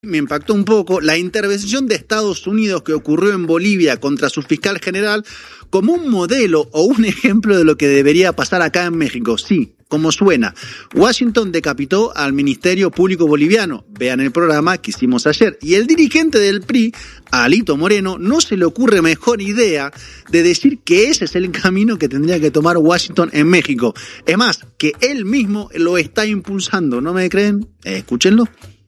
Me impactó un poco la intervención de Estados Unidos que ocurrió en Bolivia contra su fiscal general como un modelo o un ejemplo de lo que debería pasar acá en México. Sí, como suena. Washington decapitó al Ministerio Público Boliviano. Vean el programa que hicimos ayer. Y el dirigente del PRI, Alito Moreno, no se le ocurre mejor idea de decir que ese es el camino que tendría que tomar Washington en México. Es más, que él mismo lo está impulsando. ¿No me creen? Escúchenlo.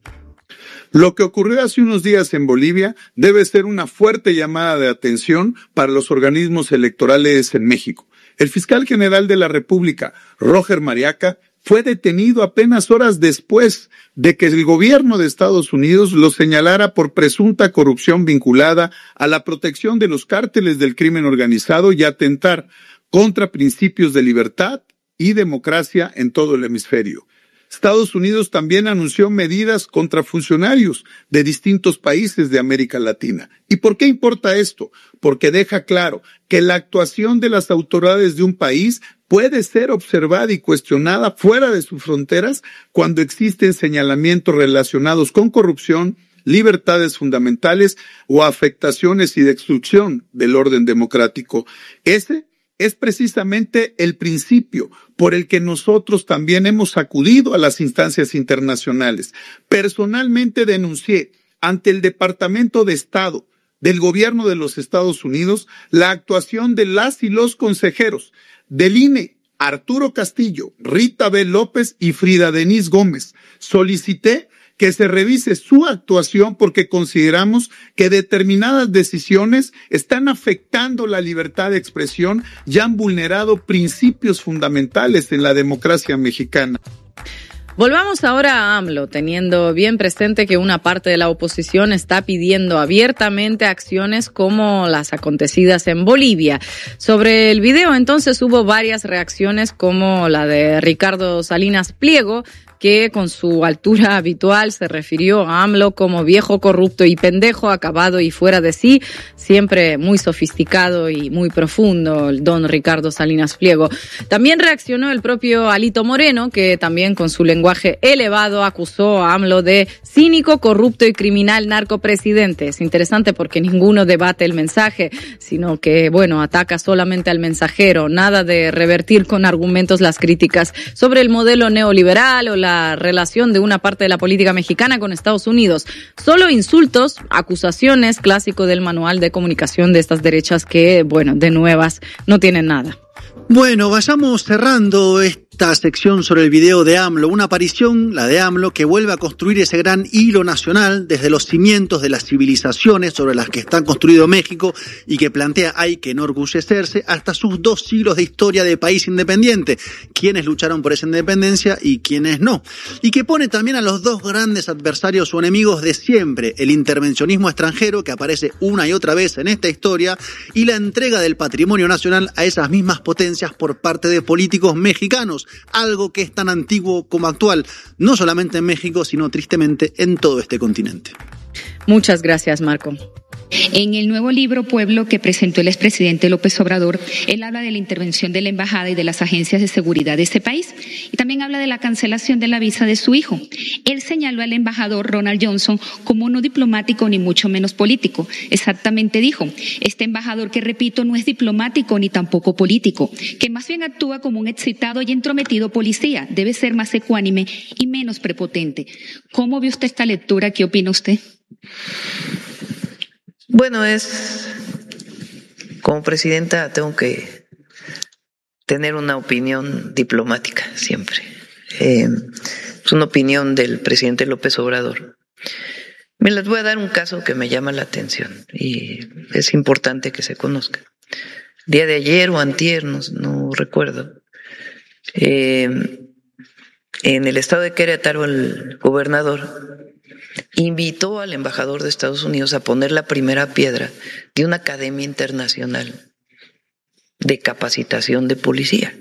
Lo que ocurrió hace unos días en Bolivia debe ser una fuerte llamada de atención para los organismos electorales en México. El fiscal general de la República, Roger Mariaca, fue detenido apenas horas después de que el gobierno de Estados Unidos lo señalara por presunta corrupción vinculada a la protección de los cárteles del crimen organizado y atentar contra principios de libertad y democracia en todo el hemisferio. Estados Unidos también anunció medidas contra funcionarios de distintos países de América Latina. ¿Y por qué importa esto? Porque deja claro que la actuación de las autoridades de un país puede ser observada y cuestionada fuera de sus fronteras cuando existen señalamientos relacionados con corrupción, libertades fundamentales o afectaciones y destrucción del orden democrático. Ese es precisamente el principio por el que nosotros también hemos acudido a las instancias internacionales. Personalmente denuncié ante el Departamento de Estado del Gobierno de los Estados Unidos la actuación de las y los consejeros del INE, Arturo Castillo, Rita B. López y Frida Denise Gómez. Solicité que se revise su actuación porque consideramos que determinadas decisiones están afectando la libertad de expresión y han vulnerado principios fundamentales en la democracia mexicana. Volvamos ahora a AMLO, teniendo bien presente que una parte de la oposición está pidiendo abiertamente acciones como las acontecidas en Bolivia. Sobre el video, entonces, hubo varias reacciones como la de Ricardo Salinas Pliego, que con su altura habitual se refirió a AMLO como viejo corrupto y pendejo, acabado y fuera de sí, siempre muy sofisticado y muy profundo el don Ricardo Salinas Pliego. También reaccionó el propio Alito Moreno, que también con su lenguaje elevado acusó a AMLO de cínico, corrupto y criminal narcopresidente. Es interesante porque ninguno debate el mensaje, sino que, ataca solamente al mensajero, nada de revertir con argumentos las críticas sobre el modelo neoliberal o la relación de una parte de la política mexicana con Estados Unidos. Solo insultos, acusaciones, clásico del manual de comunicación de estas derechas que, de nuevas, no tienen nada. Bueno, vayamos cerrando esta sección sobre el video de AMLO, una aparición, la de AMLO, que vuelve a construir ese gran hilo nacional desde los cimientos de las civilizaciones sobre las que está construido México y que plantea hay que enorgullecerse hasta sus 2 siglos de historia de país independiente, quienes lucharon por esa independencia y quienes no, y que pone también a los 2 grandes adversarios o enemigos de siempre, el intervencionismo extranjero que aparece una y otra vez en esta historia y la entrega del patrimonio nacional a esas mismas potencias por parte de políticos mexicanos, algo que es tan antiguo como actual, no solamente en México, sino tristemente en todo este continente. Muchas gracias, Marco. En el nuevo libro Pueblo que presentó el expresidente López Obrador, él habla de la intervención de la embajada y de las agencias de seguridad de este país y también habla de la cancelación de la visa de su hijo. Él señaló al embajador Ronald Johnson como no diplomático ni mucho menos político. Exactamente dijo, este embajador que repito no es diplomático ni tampoco político, que más bien actúa como un excitado y entrometido policía, debe ser más ecuánime y menos prepotente. ¿Cómo vio usted esta lectura? ¿Qué opina usted? Como presidenta tengo que tener una opinión diplomática siempre. Es una opinión del presidente López Obrador. Me les voy a dar un caso que me llama la atención y es importante que se conozca. Día de ayer o antier, no recuerdo, en el estado de Querétaro el gobernador invitó al embajador de Estados Unidos a poner la primera piedra de una academia internacional de capacitación de policía.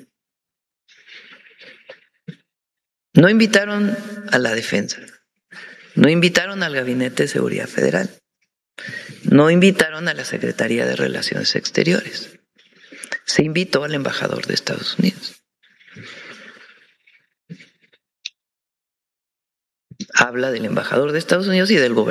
No invitaron a la defensa, no invitaron al Gabinete de Seguridad Federal, no invitaron a la Secretaría de Relaciones Exteriores, se invitó al embajador de Estados Unidos. habla del embajador de Estados Unidos y del gobernador